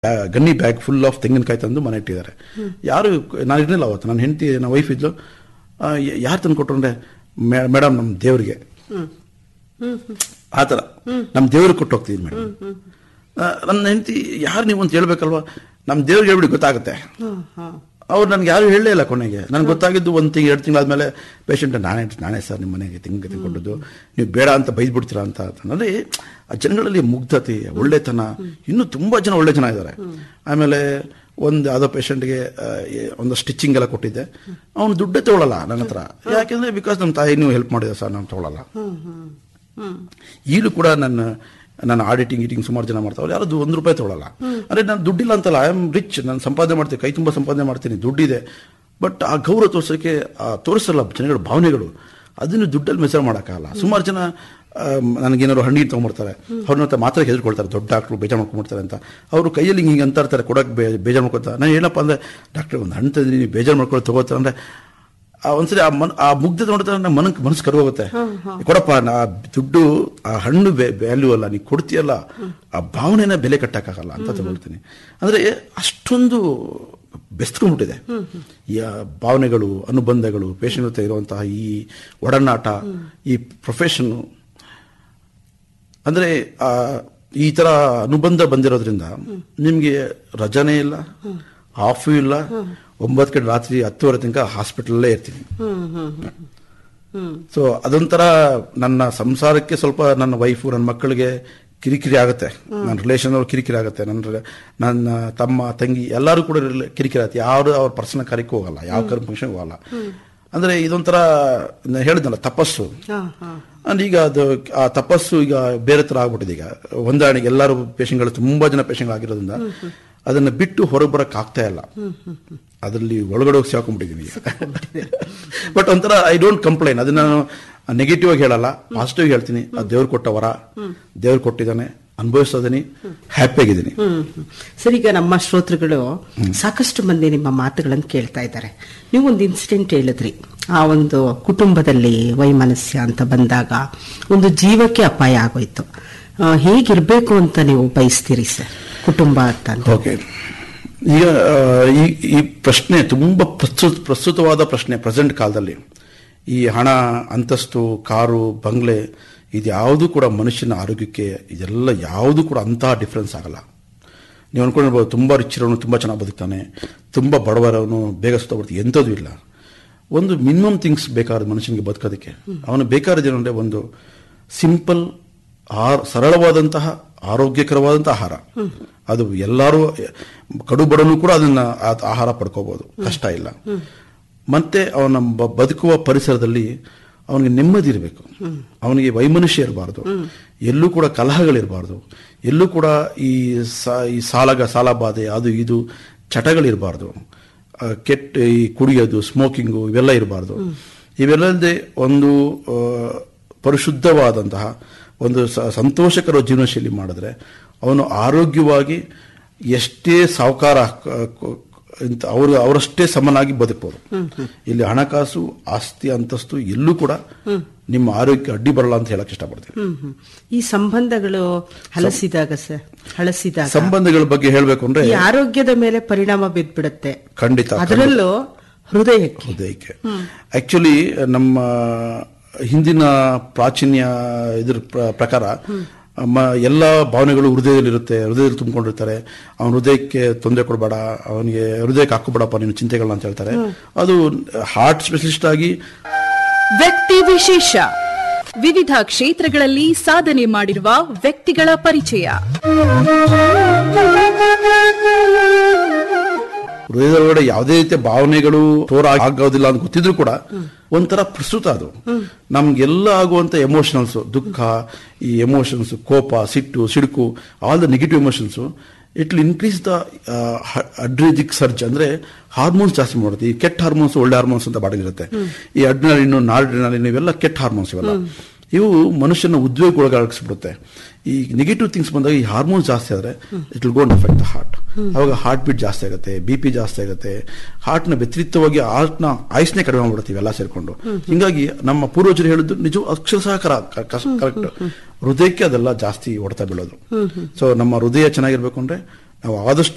Gunny bag full of ತೆಂಗಿನಕಾಯಿ ತಂದು ಮನೆ ಇಟ್ಟಿದ್ದಾರೆ. ಯಾರು ನಾನು ಇರಲಿಲ್ಲ ಅವತ್ತು, ನನ್ನ ಹೆಂಡತಿ ನನ್ನ ವೈಫ್ ಇದ್ಲು. ಯಾರು ತಂದು ಕೊಟ್ಟರು ಅಂದರೆ ಮೇಡಮ್ ನಮ್ಮ ದೇವ್ರಿಗೆ, ಆ ಥರ ನಮ್ಮ ದೇವ್ರಿಗೆ ಕೊಟ್ಟು ಹೋಗ್ತಿದ್ದೀನಿ ಮೇಡಮ್. ನನ್ನ ಹೆಂಡತಿ ಯಾರು ನೀವು ಅಂತ ಹೇಳ್ಬೇಕಲ್ವಾ, ನಮ್ಮ ದೇವ್ರಿಗೆ ಹೇಳ್ಬಿಡಿ ಗೊತ್ತಾಗುತ್ತೆ. ಅವ್ರು ನನಗೆ ಯಾರು ಹೇಳಲೇ ಇಲ್ಲ ಕೊನೆಗೆ. ನನಗೆ ಗೊತ್ತಾಗಿದ್ದು 1 ತಿಂಗಳು 2 ತಿಂಗಳಾದ್ಮೇಲೆ ಪೇಷಂಟ್ ನಾನೇ ಸರ್ ನಿಮ್ಮ ಮನೆಗೆ ತೆಂಗಿನಕಾಯಿ ಕೊಟ್ಟದ್ದು, ನೀವು ಬೇಡ ಅಂತ ಬೈದ್ಬಿಡ್ತೀರಾ ಅಂತ. ಅಂದರೆ ಆ ಜನಗಳಲ್ಲಿ ಮುಗ್ಧತೆ, ಒಳ್ಳೆತನ, ಇನ್ನೂ ತುಂಬ ಜನ ಒಳ್ಳೆ ಜನ ಇದ್ದಾರೆ. ಆಮೇಲೆ ಒಂದು ಯಾವುದೋ ಪೇಷಂಟ್ಗೆ ಒಂದು ಸ್ಟಿಚಿಂಗ್ ಎಲ್ಲ ಕೊಟ್ಟಿದ್ದೆ, ಅವ್ನು ದುಡ್ಡೇ ತೊಗೊಳಲ್ಲ ನನ್ನ ಹತ್ರ. ಯಾಕೆಂದರೆ ಬಿಕಾಸ್ ನಮ್ಮ ತಾಯಿ ನೀವು ಹೆಲ್ಪ್ ಮಾಡಿದೆ ಸರ್, ನಾನು ತೊಗೊಳಲ್ಲ. ಈಗಲೂ ಕೂಡ ನಾನು ಆಡಿಟಿಂಗ್ ಸುಮಾರು ಜನ ಮಾಡ್ತಾವ್ರು, ಯಾರು ₹1 ತೊಗೊಳಲ್ಲ. ಅಂದರೆ ನಾನು ದುಡ್ಡಿಲ್ಲ ಅಂತಲ್ಲ, ಐ ಆಮ್ ರಿಚ್, ನಾನು ಸಂಪಾದನೆ ಮಾಡ್ತೀನಿ, ಕೈ ತುಂಬ ಸಂಪಾದನೆ ಮಾಡ್ತೀನಿ, ದುಡ್ಡಿದೆ. ಬಟ್ ಆ ಗೌರವ ತೋರಿಸೋಕ್ಕೆ ತೋರಿಸಲ್ಲ ಜನಗಳ ಭಾವನೆಗಳು, ಅದನ್ನು ದುಡ್ಡಲ್ಲಿ ಮೆಸರ್ ಮಾಡೋಕ್ಕಾಗಲ್ಲ. ಸುಮಾರು ಜನ ನನಗೇನಾದ್ರು ಹಣ್ಣು ತೊಗೊಂಡ್ಬರ್ತಾರೆ, ಅವ್ರನ್ನ ಹತ್ರ ಮಾತ್ರ ಹೆದರ್ಕೊಳ್ತಾರೆ, ದೊಡ್ಡ ಡಾಕ್ಟ್ರು ಬೇಜಾರು ಮಾಡ್ಕೊಂಡ್ಬಿಡ್ತಾರೆ ಅಂತ. ಅವರು ಕೈಯಲ್ಲಿ ಹಿಂಗೆ ಅಂತ ಇರ್ತಾರೆ, ಕೊಡೋಕೆ ಬೇಜಾರು ಮಾಡ್ಕೊತಾರೆ. ನಾನು ಏನಪ್ಪ ಅಂದರೆ ಡಾಕ್ಟ್ರ್ ಒಂದು ಹಣ್ಣು ತಂದು ನೀವು ಬೇಜಾರು ಮಾಡ್ಕೊಂಡು ತೊಗೋತಾರೆ ಅಂದರೆ ಒಂದ್ಸರಿ ಆ ಮುಗ್ಧತೆ ನೋಡ್ತಾರೆ, ನಮ್ಮ ಮನಸ್ಸು ಕರ್ಗೋಗುತ್ತೆ. ಕೊಡಪ್ಪ, ದುಡ್ಡು ಆ ಹಣ್ಣು ವ್ಯಾಲ್ಯೂ ಅಲ್ಲ, ನೀವು ಕೊಡ್ತೀಯಲ್ಲ ಆ ಭಾವನೆನ ಬೆಲೆ ಕಟ್ಟಕ್ಕಾಗಲ್ಲ ಅಂತ ತಗೊಳ್ತೀನಿ. ಅಂದರೆ ಅಷ್ಟೊಂದು ಬೆಸ್ತ್ಕೊಂಡ್ಬಿಟ್ಟಿದೆ ಈ ಭಾವನೆಗಳು, ಅನುಬಂಧಗಳು, ಪೇಷಂಟ್ ಜೊತೆ ಇರುವಂತಹ ಈ ಒಡನಾಟ, ಈ ಪ್ರೊಫೆಷನ್ನು. ಅಂದರೆ ಈ ಥರ ಅನುಬಂಧ ಬಂದಿರೋದ್ರಿಂದ ನಿಮಗೆ ರಜಾನೇ ಇಲ್ಲ, ಆಫೂ ಇಲ್ಲ. 9 ಗಂಟೆ ರಾತ್ರಿ 10:30 ತನಕ ಹಾಸ್ಪಿಟಲ್ಲೇ ಇರ್ತೀನಿ. ಸೊ ಅದೊಂಥರ ನನ್ನ ಸಂಸಾರಕ್ಕೆ ಸ್ವಲ್ಪ, ನನ್ನ ವೈಫು ನನ್ನ ಮಕ್ಕಳಿಗೆ ಕಿರಿಕಿರಿ ಆಗುತ್ತೆ, ನನ್ನ ರಿಲೇಷನ್ ಅವ್ರು ಕಿರಿಕಿರಿ ಆಗುತ್ತೆ, ನನ್ನ ತಮ್ಮ ತಂಗಿ ಎಲ್ಲರೂ ಕೂಡ ಕಿರಿಕಿರಿ ಆಗುತ್ತೆ. ಯಾರು ಅವ್ರ ಪರ್ಸನಲ್ ಕಾರ್ಯಕ್ಕೆ ಹೋಗಲ್ಲ, ಯಾವ ಫಂಕ್ಷನ್ಗೆ ಹೋಗಲ್ಲ. ಅಂದರೆ ಇದೊಂಥರ ಹೇಳಿದ್ನಲ್ಲ ತಪಸ್ಸು, ಈಗ ಅದು ಆ ತಪಸ್ಸು ಈಗ ಬೇರೆ ಥರ ಆಗ್ಬಿಟ್ಟಿದೆ. ಈಗ ಹೊಂದಾಣಿಕೆ, ಎಲ್ಲರೂ ಪೇಷಂಟ್ಗಳು ತುಂಬ ಜನ ಪೇಷಂಟ್ಗಳಾಗಿರೋದ್ರಿಂದ ಅದನ್ನು ಬಿಟ್ಟು ಹೊರಗೆ ಬರೋಕ್ಕೆ ಆಗ್ತಾ ಇಲ್ಲ. ಅದರಲ್ಲಿ ಒಳಗಡೆ ಹೋಗಿ ಸೇರ್ಕೊಂಡ್ಬಿಟ್ಟಿದ್ದೀನಿ. ಬಟ್ ಒಂಥರ ಐ ಡೋಂಟ್ ಕಂಪ್ಲೈನ್. ಅದನ್ನ ನಾನು ನೆಗೆಟಿವ್ ಆಗಿ ಹೇಳಲ್ಲ, ಪಾಸಿಟಿವ್ ಹೇಳ್ತೀನಿ. ಅದು ದೇವ್ರು ಕೊಟ್ಟ ವರ, ದೇವ್ರು ಕೊಟ್ಟಿದ್ದಾನೆ, ಅನುಭವಿಸೋದೀನಿ, ಹ್ಯಾಪಿಯಾಗಿದ್ದೀನಿ. ಸರ್, ಈಗ ನಮ್ಮ ಶ್ರೋತೃಗಳು ಸಾಕಷ್ಟು ಮಂದಿ ನಿಮ್ಮ ಮಾತುಗಳನ್ನು ಕೇಳ್ತಾ ಇದ್ದಾರೆ. ನೀವು ಒಂದು ಇನ್ಸಿಡೆಂಟ್ ಹೇಳಿದ್ರಿ, ಆ ಒಂದು ಕುಟುಂಬದಲ್ಲಿ ವೈಮನಸ್ಯ ಅಂತ ಬಂದಾಗ ಒಂದು ಜೀವಕ್ಕೆ ಅಪಾಯ ಆಗೋಯ್ತು. ಹೇಗಿರ್ಬೇಕು ಅಂತ ನೀವು ಬಯಸ್ತೀರಿ ಸರ್ ಕುಟುಂಬ ಅಂತ? ಓಕೆ, ಈಗ ಈ ಪ್ರಶ್ನೆ ತುಂಬ ಪ್ರಸ್ತುತವಾದ ಪ್ರಶ್ನೆ ಪ್ರೆಸೆಂಟ್ ಕಾಲದಲ್ಲಿ. ಈ ಹಣ, ಅಂತಸ್ತು, ಕಾರು, ಬಂಗ್ಲೆ ಇದ್ಯಾವುದು ಕೂಡ ಮನುಷ್ಯನ ಆರೋಗ್ಯಕ್ಕೆ ಇದೆಲ್ಲ ಯಾವುದು ಕೂಡ ಅಂತಹ ಡಿಫ್ರೆನ್ಸ್ ಆಗಲ್ಲ. ನೀವು ಅನ್ಕೊಂಡಿರ್ಬೋದು ತುಂಬ ರಿಚ್ ಇರೋನು ತುಂಬ ಚೆನ್ನಾಗಿ ಬದುಕ್ತಾನೆ, ತುಂಬ ಬಡವರವನು ಬೇಗ ಸುತ್ತಬಿಡ್ತೀವಿ, ಎಂಥದ್ದು ಇಲ್ಲ. ಒಂದು ಮಿನಿಮಮ್ ಥಿಂಗ್ಸ್ ಬೇಕಾದ ಮನುಷ್ಯನಿಗೆ ಬದುಕೋದಕ್ಕೆ. ಅವನು ಬೇಕಾದ ಏನಂದರೆ ಒಂದು ಸಿಂಪಲ್ ಸರಳವಾದಂತಹ ಆರೋಗ್ಯಕರವಾದಂತಹ ಆಹಾರ. ಅದು ಎಲ್ಲರೂ ಕಡು ಬಡವನು ಕೂಡ ಅದನ್ನ ಆಹಾರ ಪಡ್ಕೋಬಹುದು, ಕಷ್ಟ ಇಲ್ಲ. ಮತ್ತೆ ಅವನ ಬದುಕುವ ಪರಿಸರದಲ್ಲಿ ಅವನಿಗೆ ನೆಮ್ಮದಿ ಇರಬೇಕು, ಅವನಿಗೆ ವೈಮನಸ್ಯ ಇರಬಾರ್ದು, ಎಲ್ಲೂ ಕೂಡ ಕಲಹಗಳಿರಬಾರ್ದು, ಎಲ್ಲೂ ಕೂಡ ಈ ಸಾಲಬಾಧೆ ಅದು ಇದು ಚಟಗಳಿರಬಾರ್ದು, ಈ ಕುಡಿಯೋದು, ಸ್ಮೋಕಿಂಗು ಇವೆಲ್ಲ ಇರಬಾರ್ದು. ಇವೆಲ್ಲದೆ ಒಂದು ಪರಿಶುದ್ಧವಾದಂತಹ ಒಂದು ಸಂತೋಷಕರ ಜೀವನ ಶೈಲಿ ಮಾಡಿದ್ರೆ ಅವನು ಆರೋಗ್ಯವಾಗಿ ಎಷ್ಟೇ ಸಾಹುಕಾರ ಅವರಷ್ಟೇ ಸಮನಾಗಿ ಬದುಕಬಹುದು. ಇಲ್ಲಿ ಹಣಕಾಸು, ಆಸ್ತಿ, ಅಂತಸ್ತು ಎಲ್ಲೂ ಕೂಡ ನಿಮ್ಮ ಆರೋಗ್ಯಕ್ಕೆ ಅಡ್ಡಿ ಬರಲ್ಲ ಅಂತ ಹೇಳಕ್ ಇಷ್ಟಪಡ್ತೀನಿ. ಈ ಸಂಬಂಧಗಳು ಹಳಸಿದಾಗ ಸಂಬಂಧಗಳ ಬಗ್ಗೆ ಹೇಳ್ಬೇಕು ಅಂದ್ರೆ ಆರೋಗ್ಯದ ಮೇಲೆ ಪರಿಣಾಮ ಬಿದ್ಬಿಡುತ್ತೆ ಖಂಡಿತ. ಅದರಲ್ಲೂ ಹೃದಯಕ್ಕೆ ಆಕ್ಚುಲಿ ನಮ್ಮ ಹಿಂದಿನ ಪ್ರಾಚೀನ್ಯ ಇದ್ರ ಪ್ರಕಾರ ಎಲ್ಲ ಭಾವನೆಗಳು ಹೃದಯದಲ್ಲಿ ತುಂಬಿಕೊಂಡಿರ್ತಾರೆ. ಅವನ ಹೃದಯಕ್ಕೆ ತೊಂದರೆ ಕೊಡಬೇಡ, ಅವನಿಗೆ ಹೃದಯಕ್ಕೆ ಹಾಕೋಬೇಡಪ್ಪ ನೀನು ಚಿಂತೆಗಳನ್ನ ಅಂತ ಹೇಳ್ತಾರೆ. ಅದು ಹಾರ್ಟ್ ಸ್ಪೆಷಲಿಸ್ಟ್ ಆಗಿ ವ್ಯಕ್ತಿ ವಿಶೇಷ, ವಿವಿಧ ಕ್ಷೇತ್ರಗಳಲ್ಲಿ ಸಾಧನೆ ಮಾಡಿರುವ ವ್ಯಕ್ತಿಗಳ ಪರಿಚಯ. ಹೃದಯದೊಳಗಡೆ ಯಾವುದೇ ರೀತಿಯ ಭಾವನೆಗಳು ಆಗೋದಿಲ್ಲ ಅಂತ ಗೊತ್ತಿದ್ರು ಕೂಡ ಒಂಥರ ಪ್ರಸ್ತುತ ಅದು ನಮ್ಗೆಲ್ಲ ಆಗುವಂತ ಎಮೋಷನಲ್ಸ್, ದುಃಖ, ಈ ಎಮೋಷನ್ಸ್, ಕೋಪ, ಸಿಟ್ಟು, ಸಿಡುಕು, all the negative emotions, it will increase the adrenaline ಸರ್ಜ್. ಅಂದ್ರೆ ಹಾರ್ಮೋನ್ಸ್ ಜಾಸ್ತಿ ಮಾಡುತ್ತೆ. ಈ ಕೆಟ್ಟ ಹಾರ್ಮೋನ್ಸ್, ಒಳ್ಳೆ ಹಾರ್ಮೋನ್ಸ್ ಅಂತ ಬಾಡಿರುತ್ತೆ. ಈ ಅಡ್ರಿನಲಿನ್, ನಾರ್ಡ್ರಿನಲಿನ್ ಇವೆಲ್ಲ ಕೆಟ್ಟ ಹಾರ್ಮೋನ್ಸ್. ಇವೆಲ್ಲ ಇವು ಮನುಷ್ಯನ ಉದ್ವೇಗಕ್ಕೊಳಗಾಗಿಸ್ಬಿಡುತ್ತೆ. ಈ ನೆಗೆಟಿವ್ ಥಿಂಗ್ಸ್ ಬಂದಾಗ ಈ ಹಾರ್ಮೋನ್ಸ್ ಜಾಸ್ತಿ ಆದರೆ it will go and affect the heart. ಅವಾಗ ಹಾರ್ಟ್ ಬೀಟ್ ಜಾಸ್ತಿ ಆಗುತ್ತೆ, BP ಜಾಸ್ತಿ ಆಗುತ್ತೆ, ಹಾರ್ಟ್ನ ವ್ಯತಿರಿಕ್ತವಾಗಿ ಹಾರ್ಟ್ನ ಆಯುಸ್ನೇ ಕಡಿಮೆ ಮಾಡ್ಬಿಡ್ತೀವಿ ಎಲ್ಲ ಸೇರ್ಕೊಂಡು. ಹಿಂಗಾಗಿ ನಮ್ಮ ಪೂರ್ವಜರು ಹೇಳಿದ್ದು ನಿಜ ಅಕ್ಷರಶಃ ಕರೆಕ್ಟ್. ಹೃದಯಕ್ಕೆ ಅದೆಲ್ಲ ಜಾಸ್ತಿ ಹೊಡೆತ ಬೀಳೋದು. ಸೊ ನಮ್ಮ ಹೃದಯ ಚೆನ್ನಾಗಿರ್ಬೇಕು ಅಂದ್ರೆ ನಾವು ಆದಷ್ಟು